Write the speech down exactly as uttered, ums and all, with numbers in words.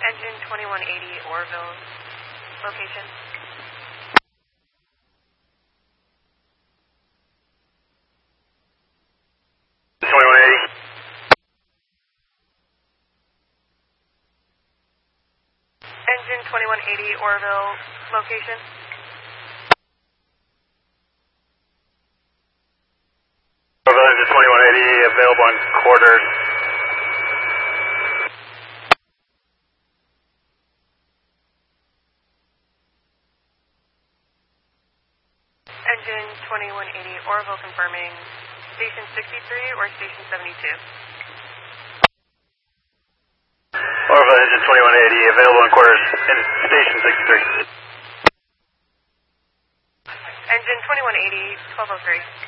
Engine twenty-one eighty, Oroville, location. twenty-one eighty. Engine twenty-one eighty, Oroville, location. Oroville engine twenty-one eighty, available on quarters. Engine twenty-one eighty, Oroville confirming station sixty-three or station seventy-two. Oroville engine twenty-one eighty, available on quarters in station sixty-three. Engine twenty-one eighty, twelve oh three.